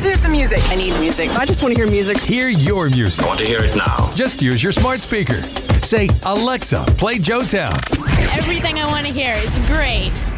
hear some music. I need music. I just want to hear music. Hear your music. I want to hear it now. Just use your smart speaker. Say, Alexa, play Joetown. Everything I want to hear. It's great.